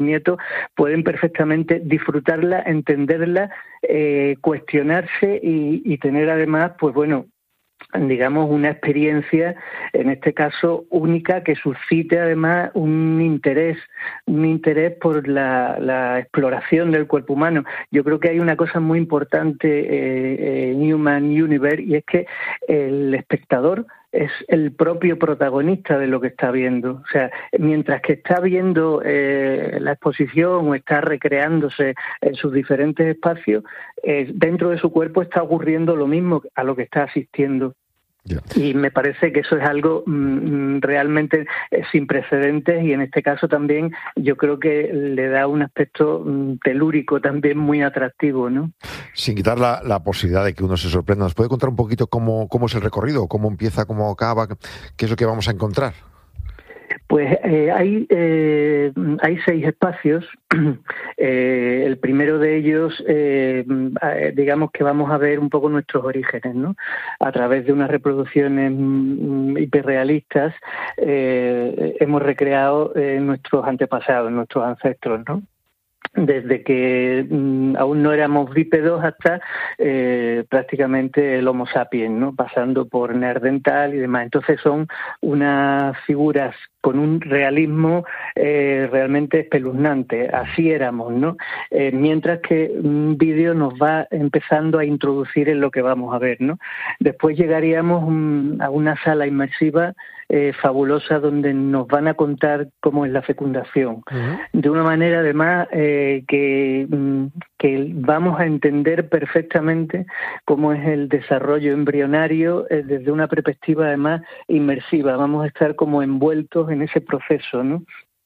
nietos pueden perfectamente disfrutarla, entenderla, cuestionarse y tener además, pues bueno, digamos, una experiencia, en este caso única, que suscite además un interés por la exploración del cuerpo humano. Yo creo que hay una cosa muy importante en Human Universe, y es que el espectador es el propio protagonista de lo que está viendo. O sea, mientras que está viendo la exposición o está recreándose en sus diferentes espacios, dentro de su cuerpo está ocurriendo lo mismo a lo que está asistiendo. Yeah. Y me parece que eso es algo realmente sin precedentes, y en este caso también yo creo que le da un aspecto telúrico también muy atractivo, ¿no? Sin quitar la posibilidad de que uno se sorprenda, ¿nos puede contar un poquito cómo es el recorrido? ¿Cómo empieza, cómo acaba? ¿Qué es lo que vamos a encontrar? Pues hay 6 espacios. El primero de ellos, digamos que vamos a ver un poco nuestros orígenes, ¿no? A través de unas reproducciones hiperrealistas hemos recreado nuestros antepasados, nuestros ancestros, ¿no? Desde que aún no éramos bípedos hasta prácticamente el Homo sapiens, ¿no? Pasando por Neandertal y demás. Entonces son unas figuras con un realismo realmente espeluznante. Así éramos, ¿no? Mientras que un vídeo nos va empezando a introducir en lo que vamos a ver, ¿no? Después llegaríamos a una sala inmersiva fabulosa, donde nos van a contar cómo es la fecundación. Uh-huh. De una manera además que vamos a entender perfectamente cómo es el desarrollo embrionario desde una perspectiva además inmersiva. Vamos a estar como envueltos en ese proceso, ¿no?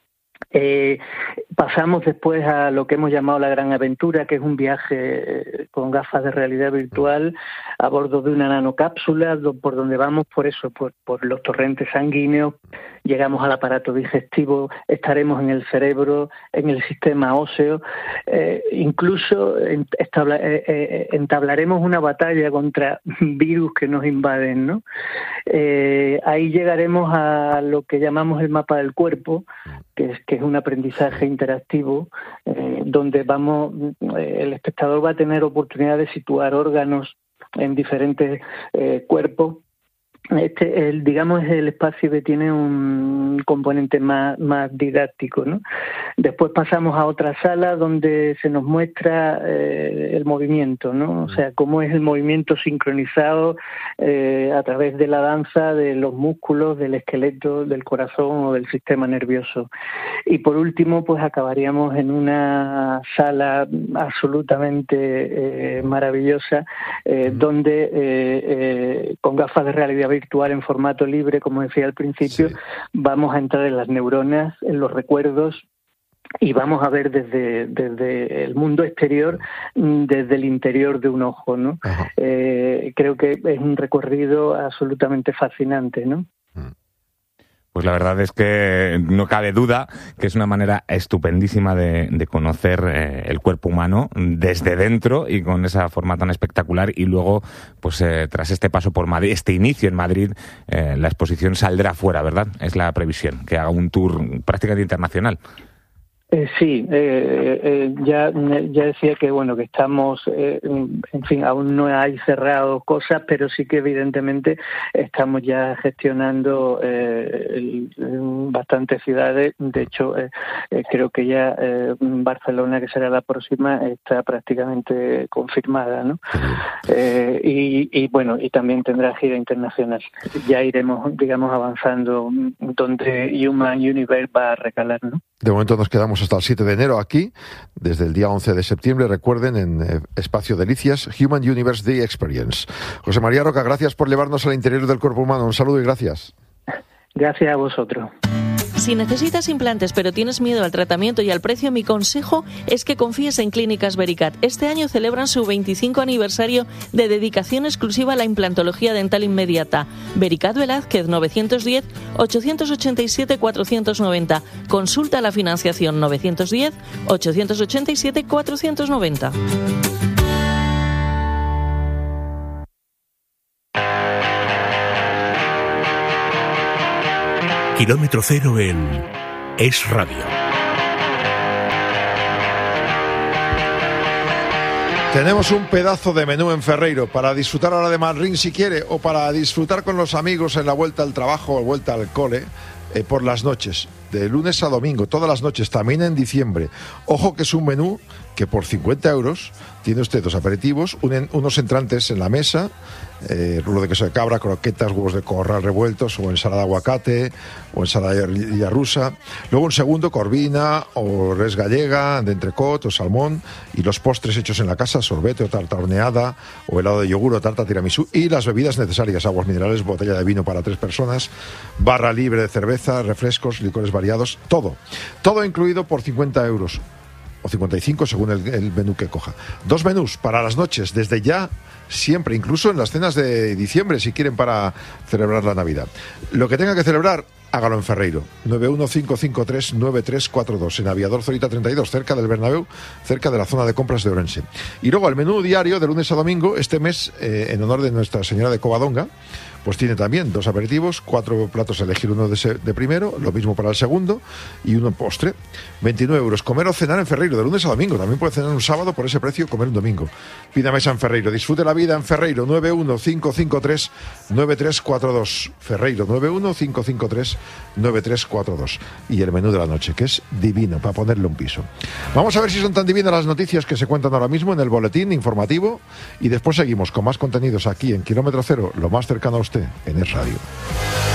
Pasamos después a lo que hemos llamado la gran aventura, que es un viaje con gafas de realidad virtual a bordo de una nanocápsula, por donde vamos por los torrentes sanguíneos, llegamos al aparato digestivo, estaremos en el cerebro, en el sistema óseo, incluso entablaremos una batalla contra virus que nos invaden, ¿no? Ahí llegaremos a lo que llamamos el mapa del cuerpo, que es un aprendizaje interactivo, donde el espectador va a tener oportunidad de situar órganos en diferentes cuerpos. Digamos, es el espacio que tiene un componente más didáctico, ¿no? Después pasamos a otra sala donde se nos muestra el movimiento, ¿no? O sea, cómo es el movimiento sincronizado a través de la danza de los músculos, del esqueleto, del corazón o del sistema nervioso. Y por último, pues acabaríamos en una sala absolutamente maravillosa, donde con gafas de realidad virtual en formato libre, como decía al principio, sí, vamos a entrar en las neuronas, en los recuerdos, y vamos a ver desde el mundo exterior, desde el interior de un ojo, ¿no? Creo que es un recorrido absolutamente fascinante, ¿no? Pues la verdad es que no cabe duda que es una manera estupendísima de conocer el cuerpo humano desde dentro y con esa forma tan espectacular. Y luego, pues tras este paso por Madrid, este inicio en Madrid, la exposición saldrá fuera, ¿verdad? Es la previsión, que haga un tour prácticamente internacional. Sí, ya decía que bueno, que estamos, en fin, aún no hay cerrado cosas, pero sí que evidentemente estamos ya gestionando bastantes ciudades. De hecho, creo que ya Barcelona, que será la próxima, está prácticamente confirmada, ¿no? Y bueno, y también tendrá gira internacional. Ya iremos, digamos, avanzando donde Human Universe va a recalar, ¿no? De momento nos quedamos hasta el 7 de enero aquí, desde el día 11 de septiembre, recuerden, en Espacio Delicias, Human Universe Day Experience. José María Roca, gracias por llevarnos al interior del cuerpo humano. Un saludo y gracias. Gracias a vosotros. Si necesitas implantes pero tienes miedo al tratamiento y al precio, mi consejo es que confíes en Clínicas Vericat. Este año celebran su 25 aniversario de dedicación exclusiva a la implantología dental inmediata. Vericat Velázquez, 910-887-490. Consulta la financiación 910-887-490. Kilómetro cero en Es Radio. Tenemos un pedazo de menú en Ferreiro para disfrutar ahora de Madrid si quiere, o para disfrutar con los amigos en la vuelta al trabajo o vuelta al cole, por las noches, de lunes a domingo, todas las noches, también en diciembre. Ojo que es un menú que por 50 euros tiene usted 2 aperitivos, unos entrantes en la mesa, rulo de queso de cabra, croquetas, huevos de corral revueltos, o ensalada de aguacate, o ensalada rusa. Luego un segundo, corvina, o res gallega, de entrecot, o salmón, y los postres hechos en la casa, sorbete o tarta horneada, o helado de yogur o tarta tiramisú, y las bebidas necesarias, aguas minerales, botella de vino para 3 personas, barra libre de cerveza, refrescos, licores variados, todo incluido por 50 euros. O 55 según el menú que coja. 2 menús para las noches, desde ya, siempre, incluso en las cenas de diciembre, si quieren, para celebrar la Navidad. Lo que tenga que celebrar, hágalo en Ferreiro. 915539342, en Aviador Zorita 32, cerca del Bernabéu, cerca de la zona de compras de Orense. Y luego el menú diario de lunes a domingo, este mes, en honor de Nuestra Señora de Covadonga, pues tiene también 2 aperitivos, 4 platos a elegir, uno de primero, lo mismo para el segundo, y uno postre. 29 euros. Comer o cenar en Ferreiro, de lunes a domingo. También puede cenar un sábado por ese precio, comer un domingo. Pida mesa en Ferreiro. Disfrute la vida en Ferreiro. 915539342. Ferreiro, 915539342. Y el menú de la noche, que es divino, para ponerle un piso. Vamos a ver si son tan divinas las noticias que se cuentan ahora mismo en el boletín informativo, y después seguimos con más contenidos aquí en Kilómetro Cero, lo más cercano a usted, en Es Radio.